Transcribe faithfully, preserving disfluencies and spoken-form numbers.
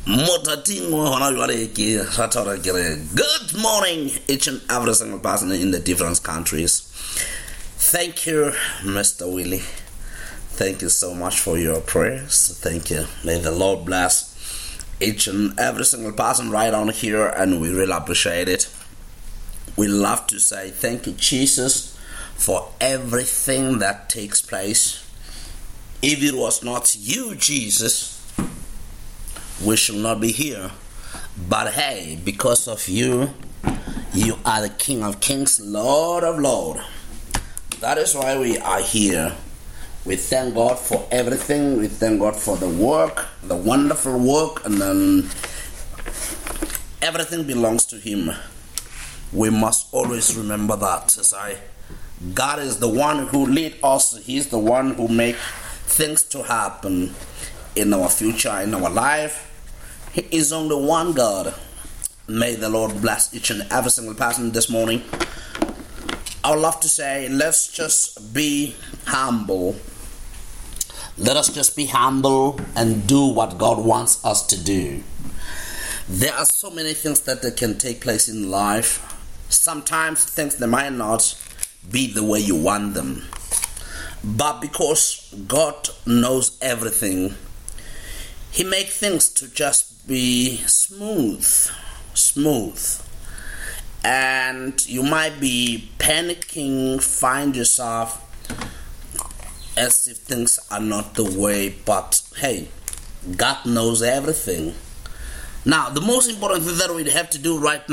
Good morning, each and every single person in the different countries. Thank you, Mister Willie. Thank you so much for your prayers. Thank you. May the Lord bless each and every single person right on here, and we really appreciate it. We love to say thank you, Jesus, for everything that takes place. If it was not you, Jesus, we should not be here. But hey, because of you, you are the King of Kings, Lord of Lords. That is why we are here. We thank God for everything. We thank God for the work, the wonderful work, and then everything belongs to Him. We must always remember that. As I, God is the one who leads us. He's the one who makes things to happen in our future, in our life. He is only one God. May the Lord bless each and every single person this morning. I would love to say, let's just be humble. Let us just be humble and do what God wants us to do. There are so many things that can take place in life. Sometimes things they might not be the way you want them. But because God knows everything, He makes things to just be smooth, smooth. And you might be panicking, find yourself as if things are not the way, but hey, God knows everything. Now, the most important thing that we have to do right now